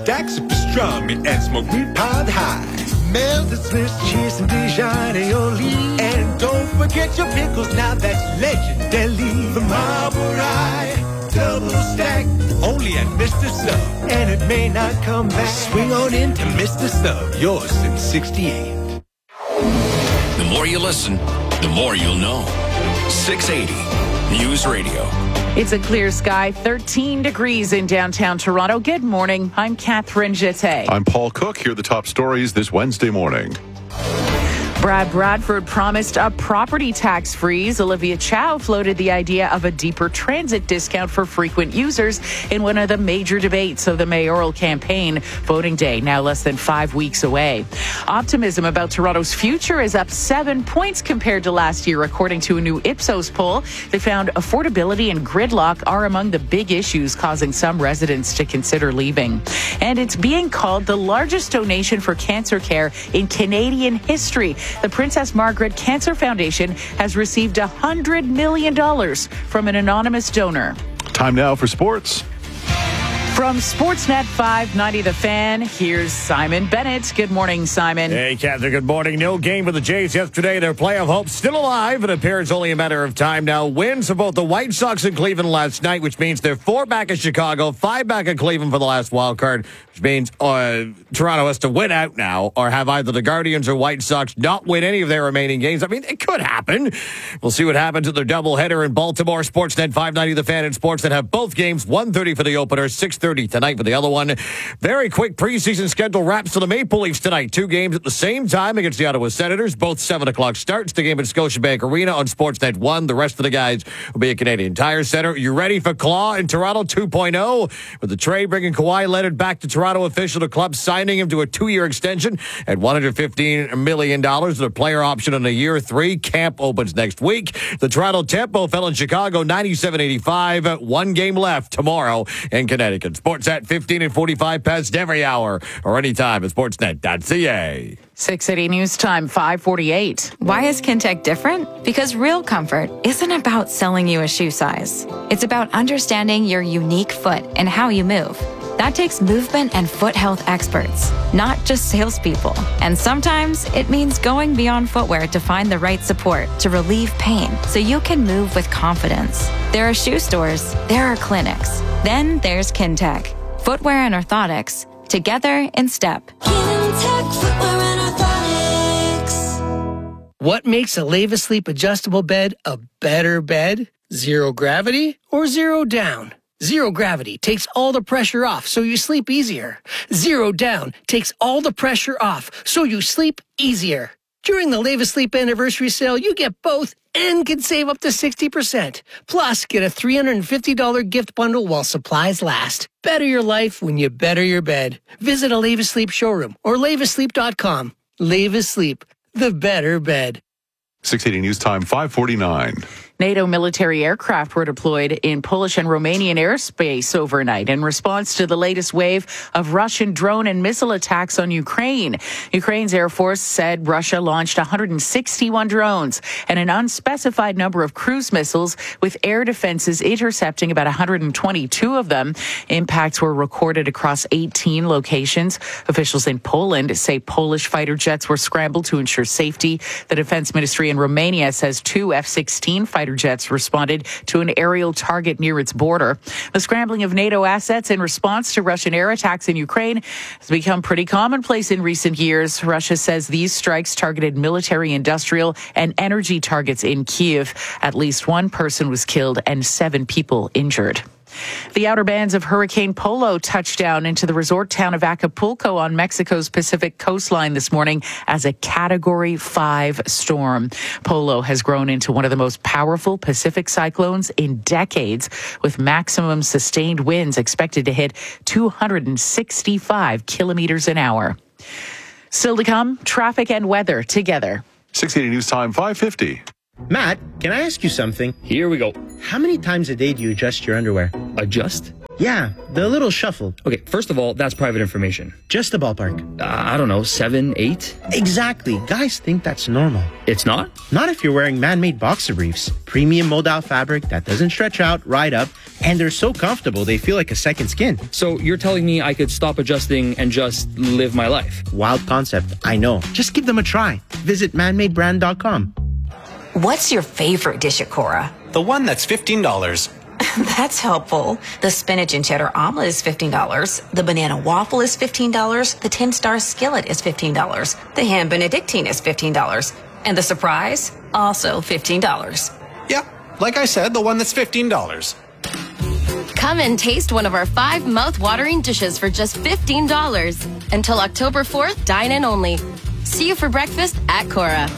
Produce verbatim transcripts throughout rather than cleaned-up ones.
stacks of pastrami and smoked meat piled high. Melt the Swiss cheese and Dijon aioli. And don't forget your pickles, now that's legendary. The Marble Rye, double stack, only at Mister Sub. And it may not come back. Swing on into Mister Sub, yours since sixty-eight. The more you listen, the more you'll know. six eighty News Radio. It's a clear sky, thirteen degrees in downtown Toronto. Good morning. I'm Catherine Jeté. I'm Paul Cook. Here are the top stories this Wednesday morning. Brad Bradford promised a property tax freeze. Olivia Chow floated the idea of a deeper transit discount for frequent users in one of the major debates of the mayoral campaign. Voting day now less than five weeks away. Optimism about Toronto's future is up seven points compared to last year, according to a new Ipsos poll. They found affordability and gridlock are among the big issues causing some residents to consider leaving. And it's being called the largest donation for cancer care in Canadian history. The Princess Margaret Cancer Foundation has received one hundred million dollars from an anonymous donor. Time now for sports. From Sportsnet five ninety The Fan, here's Simon Bennett. Good morning, Simon. Hey, Catherine, good morning. No game for the Jays yesterday. Their playoff hopes still alive. It appears only a matter of time now. Wins for both the White Sox and Cleveland last night, which means they're four back at Chicago, five back at Cleveland for the last wild card, which means uh, Toronto has to win out now or have either the Guardians or White Sox not win any of their remaining games. I mean, it could happen. We'll see what happens at their doubleheader in Baltimore. Sportsnet five ninety The Fan and Sportsnet have both games, one thirty for the opener, six thirty tonight for the other one. Very quick preseason schedule wraps for the Maple Leafs tonight. Two games at the same time against the Ottawa Senators. Both seven o'clock starts. The game at Scotiabank Arena on Sportsnet one. The rest of the guys will be at Canadian Tire Center. You ready for Claw in Toronto two point oh? With the trade bringing Kawhi Leonard back to Toronto, official to club, signing him to a two-year extension at one hundred fifteen million dollars. The player option on a year three. Camp opens next week. The Toronto Tempo fell in Chicago ninety-seven eighty-five. One game left tomorrow in Connecticut. Sports at fifteen and forty-five past every hour or anytime at sportsnet dot c a. six eighty News Time, five forty-eight. Why is Kintec different? Because real comfort isn't about selling you a shoe size. It's about understanding your unique foot and how you move. That takes movement and foot health experts, not just salespeople. And sometimes it means going beyond footwear to find the right support to relieve pain so you can move with confidence. There are shoe stores, there are clinics. Then there's Kintec. Footwear and orthotics, together in step. Kintec Footwear and Orthotics. What makes a Leva Sleep adjustable bed a better bed? Zero gravity or zero down? Zero gravity takes all the pressure off so you sleep easier. Zero down takes all the pressure off so you sleep easier. During the Leva Sleep anniversary sale, you get both and can save up to sixty percent. Plus, get a three hundred fifty dollars gift bundle while supplies last. Better your life when you better your bed. Visit a Leva Sleep showroom or leva sleep dot com. Leva Sleep, the better bed. six eighty News Time, five forty-nine. NATO military aircraft were deployed in Polish and Romanian airspace overnight in response to the latest wave of Russian drone and missile attacks on Ukraine. Ukraine's Air Force said Russia launched one hundred sixty-one drones and an unspecified number of cruise missiles, with air defenses intercepting about one hundred twenty-two of them. Impacts were recorded across eighteen locations. Officials in Poland say Polish fighter jets were scrambled to ensure safety. The defense ministry in Romania says two F sixteen fighter jets responded to an aerial target near its border. The scrambling of NATO assets in response to Russian air attacks in Ukraine has become pretty commonplace in recent years. Russia says these strikes targeted military, industrial, and energy targets in Kyiv. At least one person was killed and seven people injured. The outer bands of Hurricane Polo touched down into the resort town of Acapulco on Mexico's Pacific coastline this morning as a Category five storm. Polo has grown into one of the most powerful Pacific cyclones in decades, with maximum sustained winds expected to hit two hundred sixty-five kilometers an hour. Still to come, traffic and weather together. six eighty News Time, five fifty. Matt, can I ask you something? Here we go. How many times a day do you adjust your underwear? Adjust? Yeah, the little shuffle. Okay, first of all, that's private information. Just a ballpark. Uh, I don't know, seven, eight? Exactly. Guys think that's normal. It's not? Not if you're wearing man-made boxer briefs. Premium modal fabric that doesn't stretch out, ride up, and they're so comfortable they feel like a second skin. So you're telling me I could stop adjusting and just live my life? Wild concept, I know. Just give them a try. Visit man made brand dot com. What's your favorite dish at Cora? The one that's fifteen dollars. That's helpful. The spinach and cheddar omelet is fifteen dollars. The banana waffle is fifteen dollars. The ten star skillet is fifteen dollars. The ham benedictine is fifteen dollars. And the surprise? Also fifteen dollars. Yeah, like I said, the one that's fifteen dollars. Come and taste one of our five mouth-watering dishes for just fifteen dollars. Until October fourth, dine in only. See you for breakfast at Cora.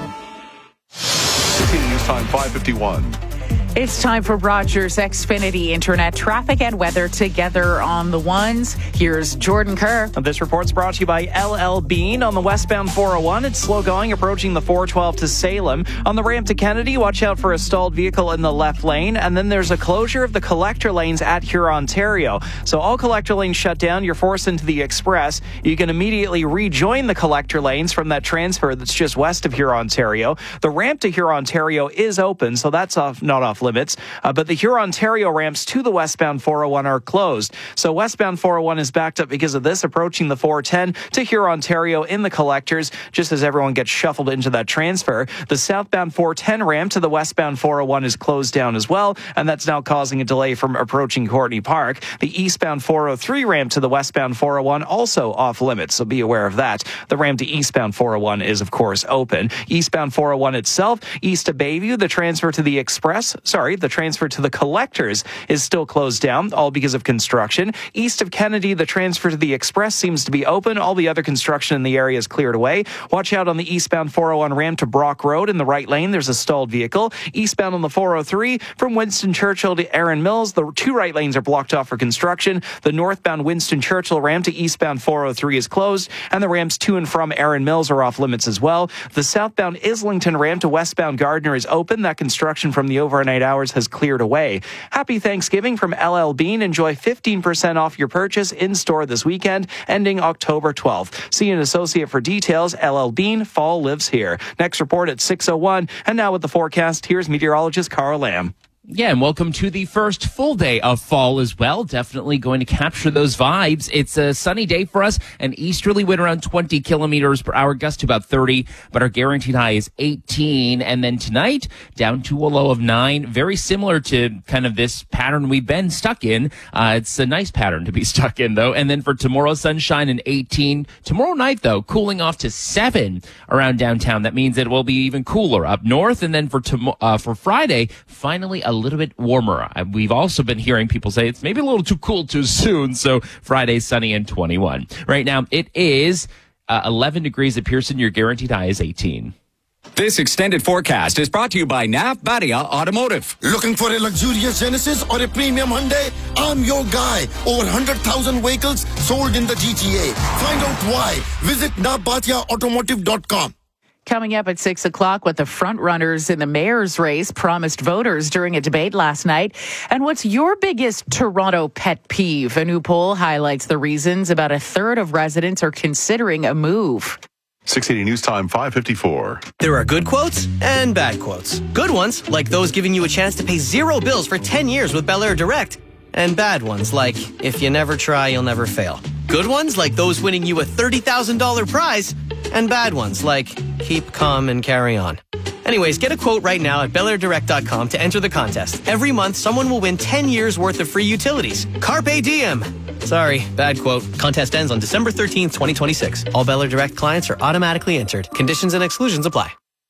sixteen News Time five fifty-one. It's time for Rogers Xfinity Internet traffic and weather together on the ones. Here's Jordan Kerr. This report's brought to you by L L Bean. On the westbound four oh one, it's slow going approaching the four twelve to Salem. On the ramp to Kennedy, watch out for a stalled vehicle in the left lane. And then there's a closure of the collector lanes at Hurontario. So all collector lanes shut down. You're forced into the express. You can immediately rejoin the collector lanes from that transfer that's just west of Hurontario. The ramp to Hurontario is open, so that's off, not off limits, uh, but the Hurontario ramps to the westbound four oh one are closed. So westbound four oh one is backed up because of this, approaching the four ten to Hurontario in the collectors, just as everyone gets shuffled into that transfer. The southbound four ten ramp to the westbound four oh one is closed down as well, and that's now causing a delay from approaching Courtney Park. The eastbound four oh three ramp to the westbound four oh one also off limits, so be aware of that. The ramp to eastbound four oh one is, of course, open. Eastbound four oh one itself, east of Bayview, the transfer to the express, sorry, the transfer to the collectors is still closed down, all because of construction. East of Kennedy, the transfer to the express seems to be open. All the other construction in the area is cleared away. Watch out on the eastbound four oh one ramp to Brock Road in the right lane. There's a stalled vehicle. Eastbound on the four oh three from Winston Churchill to Erin Mills, the two right lanes are blocked off for construction. The northbound Winston Churchill ramp to eastbound four oh three is closed, and the ramps to and from Erin Mills are off limits as well. The southbound Islington ramp to westbound Gardner is open. That construction from the overnight hours has cleared away. Happy Thanksgiving from L L Bean. Enjoy fifteen percent off your purchase in store this weekend, ending October twelfth. See an associate for details. L L Bean, fall lives here. Next report at six oh one. And now with the forecast, here's meteorologist Carl Lamb. Yeah, and welcome to the first full day of fall as well. Definitely going to capture those vibes. It's a sunny day for us. An easterly wind around twenty kilometers per hour, gust to about thirty, but our guaranteed high is eighteen. And then tonight, down to a low of nine. Very similar to kind of this pattern we've been stuck in. Uh, it's a nice pattern to be stuck in, though. And then for tomorrow, sunshine and eighteen. Tomorrow night, though, cooling off to seven around downtown. That means it will be even cooler up north. And then for tom- uh, for Friday, finally a little bit warmer. We've also been hearing people say it's maybe a little too cool too soon. So Friday, sunny and twenty-one. Right now, it is uh, eleven degrees at Pearson. Your guaranteed high is eighteen. This extended forecast is brought to you by Nav Badia Automotive. Looking for a luxurious Genesis or a premium Hyundai? I'm your guy. Over one hundred thousand vehicles sold in the G T A. Find out why. Visit nav badia automotive dot com. Coming up at six o'clock, what the front runners in the mayor's race promised voters during a debate last night. And what's your biggest Toronto pet peeve? A new poll highlights the reasons about a third of residents are considering a move. six eighty News Time five fifty-four. There are good quotes and bad quotes. Good ones, like those giving you a chance to pay zero bills for ten years with Bel Air Direct. And bad ones, like, if you never try, you'll never fail. Good ones, like those winning you a thirty thousand dollars prize. And bad ones, like, keep calm and carry on. Anyways, get a quote right now at bel air direct dot com to enter the contest. Every month, someone will win ten years worth of free utilities. Carpe diem. Sorry, bad quote. Contest ends on December thirteenth, twenty twenty-six. All Bel Air Direct clients are automatically entered. Conditions and exclusions apply.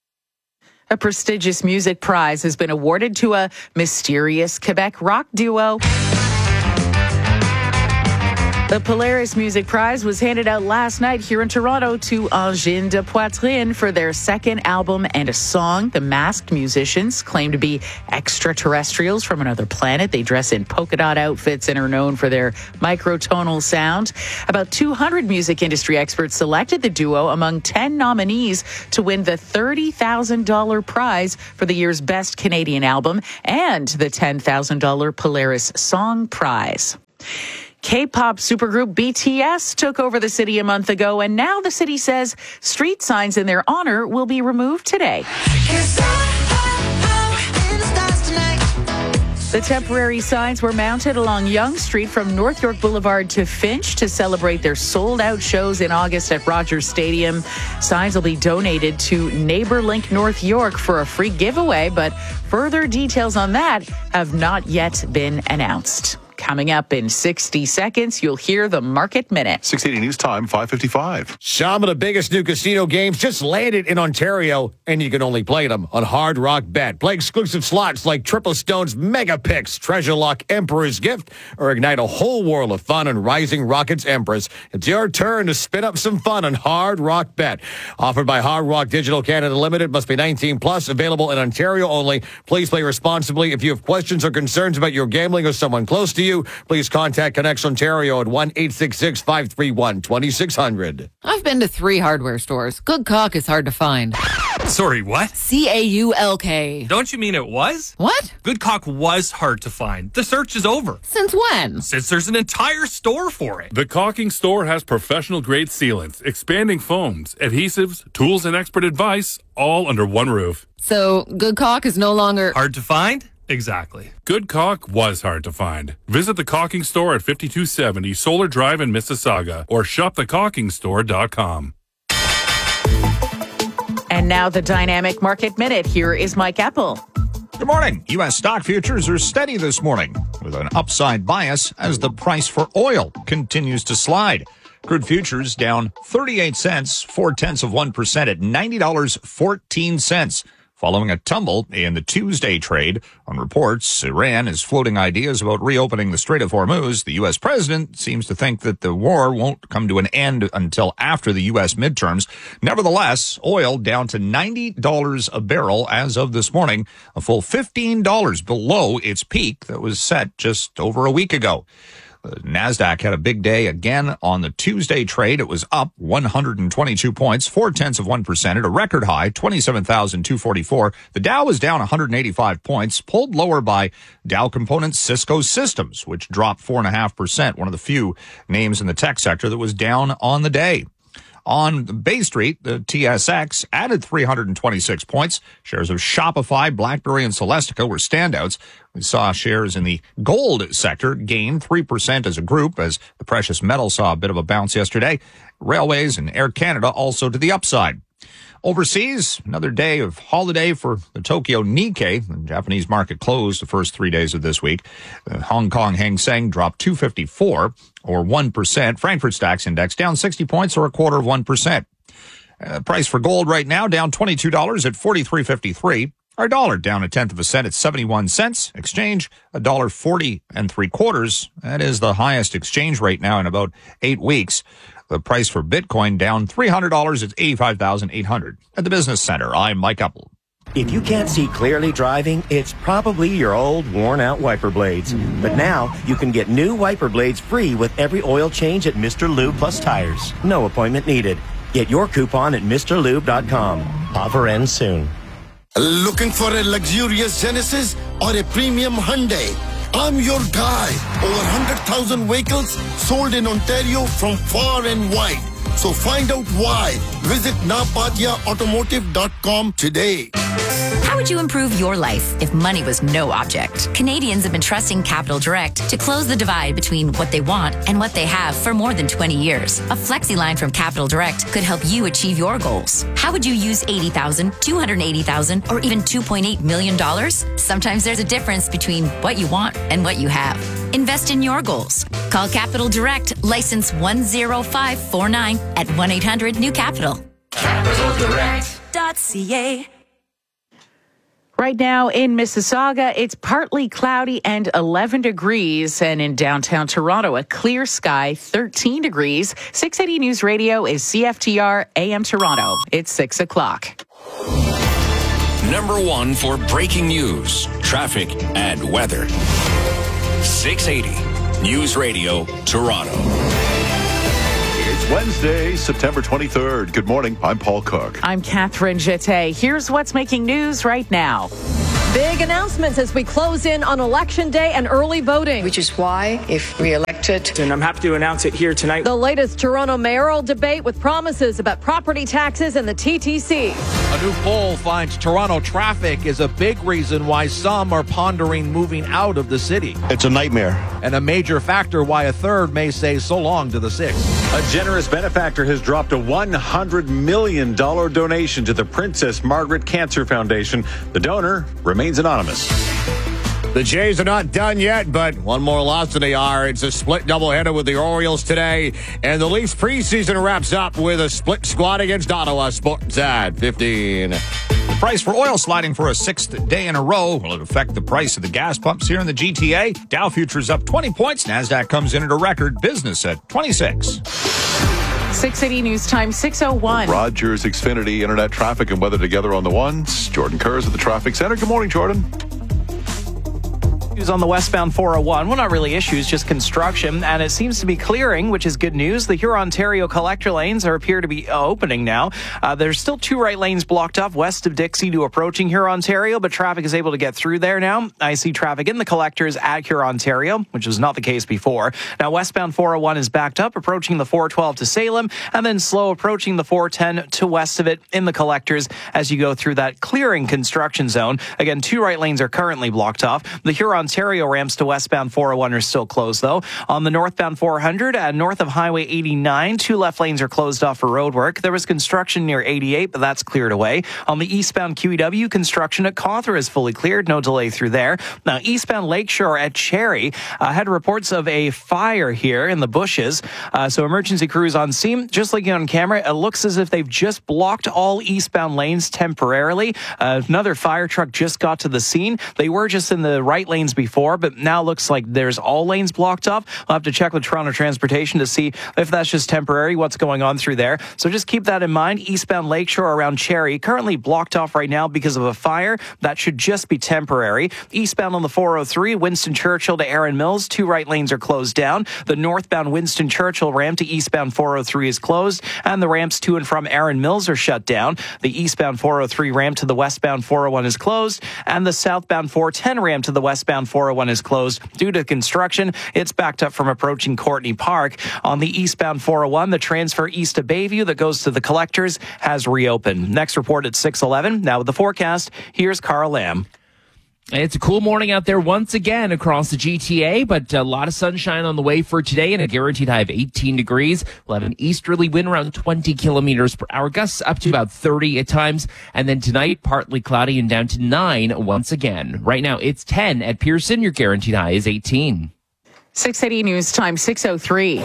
A prestigious music prize has been awarded to a mysterious Quebec rock duo. The Polaris Music Prize was handed out last night here in Toronto to Angine de Poitrine for their second album and a song. The masked musicians claim to be extraterrestrials from another planet. They dress in polka dot outfits and are known for their microtonal sound. About two hundred music industry experts selected the duo among ten nominees to win the thirty thousand dollars prize for the year's Best Canadian Album and the ten thousand dollars Polaris Song Prize. K-pop supergroup B T S took over the city a month ago, and now the city says street signs in their honor will be removed today. The temporary signs were mounted along Yonge Street from North York Boulevard to Finch to celebrate their sold-out shows in August at Rogers Stadium. Signs will be donated to NeighborLink North York for a free giveaway, but further details on that have not yet been announced. Coming up in sixty seconds, you'll hear the Market Minute. six eighty News Time, five fifty-five. Some of the biggest new casino games just landed in Ontario, and you can only play them on Hard Rock Bet. Play exclusive slots like Triple Stone's Mega Picks, Treasure Lock Emperor's Gift, or ignite a whole world of fun on Rising Rockets Empress. It's your turn to spin up some fun on Hard Rock Bet. Offered by Hard Rock Digital Canada Limited, must be nineteen plus, available in Ontario only. Please play responsibly. If you have questions or concerns about your gambling or someone close to you, please contact Connects Ontario at one eight six six, five three one, two six zero zero. I've been to three hardware stores. Good Caulk is hard to find. Sorry, what? C A U L K. Don't you mean it was? What? Good Caulk was hard to find. The search is over. Since when? Since there's an entire store for it. The Caulking Store has professional-grade sealants, expanding foams, adhesives, tools, and expert advice, all under one roof. So, Good Caulk is no longer... hard to find? Exactly. Good Caulk was hard to find. Visit the Caulking Store at fifty-two seventy Solar Drive in Mississauga or shop the caulking store dot com. And now the Dynamic Market Minute. Here is Mike Apple. Good morning. U S stock futures are steady this morning with an upside bias as the price for oil continues to slide. Crude futures down thirty-eight cents, four-tenths of one percent at ninety dollars and fourteen cents. Following a tumble in the Tuesday trade on reports Iran is floating ideas about reopening the Strait of Hormuz. The U S president seems to think that the war won't come to an end until after the U S midterms. Nevertheless, oil down to ninety dollars a barrel as of this morning, a full fifteen dollars below its peak that was set just over a week ago. The NASDAQ had a big day again on the Tuesday trade. It was up one hundred twenty-two points, four-tenths of one percent at a record high, twenty-seven thousand two hundred forty-four. The Dow was down one hundred eighty-five points, pulled lower by Dow Components Cisco Systems, which dropped four point five percent, one of the few names in the tech sector that was down on the day. On Bay Street, the T S X added three hundred twenty-six points. Shares of Shopify, BlackBerry, and Celestica were standouts. We saw shares in the gold sector gain three percent as a group, as the precious metal saw a bit of a bounce yesterday. Railways and Air Canada also to the upside. Overseas, another day of holiday for the Tokyo Nikkei. The Japanese market closed the first three days of this week. The Hong Kong Hang Seng dropped two hundred fifty-four, or one percent. Frankfurt Stocks Index down sixty points, or a quarter of one percent. Uh, price for gold right now down twenty-two dollars at forty-three fifty-three. Our dollar down a tenth of a cent at seventy-one cents. Exchange a dollar forty and three quarters. That is the highest exchange rate now in about eight weeks. The price for Bitcoin down three hundred dollars at eighty-five thousand eight hundred dollars. At the Business Center, I'm Mike Apple. If you can't see clearly driving, it's probably your old, worn-out wiper blades. But now, you can get new wiper blades free with every oil change at Mister Lube Plus Tires. No appointment needed. Get your coupon at Mr Lube dot com. Offer ends soon. Looking for a luxurious Genesis or a premium Hyundai? I'm your guy. Over one hundred thousand vehicles sold in Ontario from far and wide. So find out why. Visit Napatia Automotive dot com today. How would you improve your life if money was no object? Canadians have been trusting Capital Direct to close the divide between what they want and what they have for more than twenty years. A flexi line from Capital Direct could help you achieve your goals. How would you use eighty thousand dollars, two hundred eighty thousand dollars, or even two point eight million dollars? Sometimes there's a difference between what you want and what you have. Invest in your goals. Call Capital Direct, license one zero five four nine at one eight hundred new capital. capital direct dot c a. Right now in Mississauga, it's partly cloudy and eleven degrees. And in downtown Toronto, a clear sky, thirteen degrees. six eighty News Radio is C F T R A M Toronto. It's six o'clock. Number one for breaking news, traffic, and weather. six eighty News Radio, Toronto. It's Wednesday, September twenty-third. Good morning. I'm Paul Cook. I'm Catherine Jeté. Here's what's making news right now. Big announcements as we close in on Election Day and early voting. Which is why, if re-elected, and I'm happy to announce it here tonight. The latest Toronto mayoral debate with promises about property taxes and the T T C. A new poll finds Toronto traffic is a big reason why some are pondering moving out of the city. It's a nightmare. And a major factor why a third may say so long to the six. A generous benefactor has dropped a one hundred million dollars donation to the Princess Margaret Cancer Foundation. The donor remains anonymous. The Jays are not done yet, but one more loss than they are. It's a split doubleheader with the Orioles today, and the Leafs preseason wraps up with a split squad against Ottawa. Sports at fifteen. The price for oil sliding for a sixth day in a row. Will it affect the price of the gas pumps here in the G T A? Dow futures up twenty points. NASDAQ comes in at a record business at twenty-six. six eighty News Time, six oh one. Rogers Xfinity Internet traffic and weather together on the ones. Jordan Kurz at the Traffic Center. Good morning, Jordan. On the westbound four oh one. Well, not really issues, just construction, and it seems to be clearing, which is good news. The Huron-Ontario collector lanes are appear to be uh, opening now. Uh, there's still two right lanes blocked off west of Dixie to approaching Huron-Ontario, but traffic is able to get through there now. I see traffic in the collectors at Huron-Ontario, which was not the case before. Now, westbound four oh one is backed up, approaching the four twelve to Salem, and then slow approaching the four ten to west of it in the collectors as you go through that clearing construction zone. Again, two right lanes are currently blocked off. The Huron Ontario ramps to westbound four oh one are still closed, though. On the northbound four hundred and north of Highway eighty-nine, two left lanes are closed off for road work. There was construction near eighty-eight, but that's cleared away. On the eastbound Q E W, construction at Cawthra is fully cleared. No delay through there. Now, eastbound Lakeshore at Cherry uh, had reports of a fire here in the bushes. Uh, so emergency crews on scene. Just looking on camera, it looks as if they've just blocked all eastbound lanes temporarily. Uh, another fire truck just got to the scene. They were just in the right lanes before, but now looks like there's all lanes blocked off. We'll have to check with Toronto Transportation to see if that's just temporary, what's going on through there. So just keep that in mind. Eastbound Lakeshore around Cherry, currently blocked off right now because of a fire. That should just be temporary. Eastbound on the four oh three, Winston Churchill to Erin Mills, two right lanes are closed down. The northbound Winston Churchill ramp to eastbound four oh three is closed, and the ramps to and from Erin Mills are shut down. The eastbound four oh three ramp to the westbound four oh one is closed, and the southbound four ten ramp to the westbound four oh one is closed due to construction. It's backed up from approaching Courtney Park. On the eastbound four oh one, the transfer east of Bayview that goes to the collectors has reopened. Next report at six eleven. Now with the forecast, here's Carl Lamb. It's a cool morning out there once again across the G T A, but a lot of sunshine on the way for today and a guaranteed high of eighteen degrees. We'll have an easterly wind around twenty kilometers per hour, gusts up to about thirty at times. And then tonight, partly cloudy and down to nine once again. Right now, it's ten at Pearson. Your guaranteed high is eighteen. six eighty News Time, six oh three.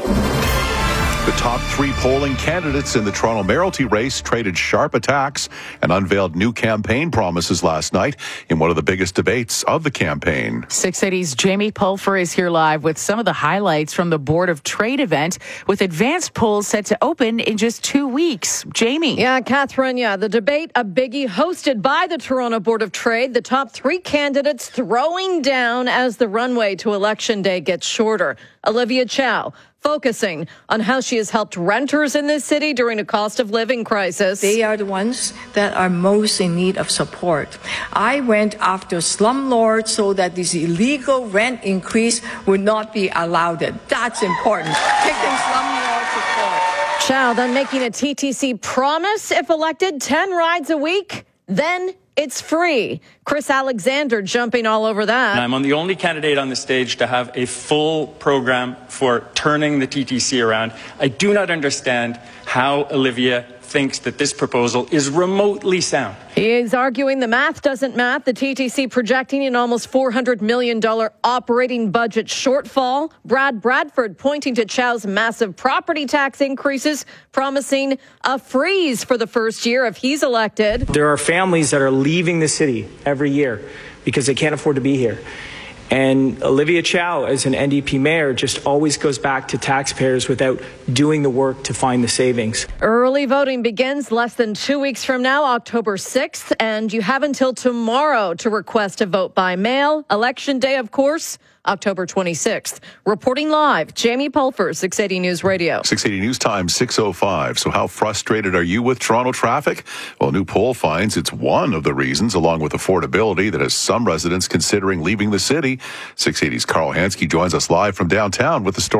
The top three polling candidates in the Toronto mayoralty race traded sharp attacks and unveiled new campaign promises last night in one of the biggest debates of the campaign. six eighty's Jamie Pulfer is here live with some of the highlights from the Board of Trade event, with advanced polls set to open in just two weeks. Jamie. Yeah, Catherine, yeah, the debate, a biggie hosted by the Toronto Board of Trade, the top three candidates throwing down as the runway to Election Day gets shorter. Olivia Chow, focusing on how she has helped renters in this city during a cost of living crisis. They are the ones that are most in need of support. I went after slumlords so that this illegal rent increase would not be allowed. That's important. Taking slumlord support. Chow then making a T T C promise if elected, ten rides a week, then it's free. Chris Alexander jumping all over that. And I'm on the only candidate on the stage to have a full program for turning the T T C around. I do not understand how Olivia thinks that this proposal is remotely sound. He is arguing the math doesn't math. The T T C projecting an almost four hundred million dollars operating budget shortfall. Brad Bradford pointing to Chow's massive property tax increases, promising a freeze for the first year if he's elected. There are families that are leaving the city every year because they can't afford to be here. And Olivia Chow, as an N D P mayor, just always goes back to taxpayers without doing the work to find the savings. Early voting begins less than two weeks from now, October sixth, and you have until tomorrow to request a vote by mail. Election day, of course, October twenty-sixth. Reporting live, Jamie Pulfer, six eighty News Radio. six eighty News Time, six oh five. So how frustrated are you with Toronto traffic? Well, a new poll finds it's one of the reasons, along with affordability, that has some residents considering leaving the city. six eighty's Carl Hansky joins us live from downtown with the story.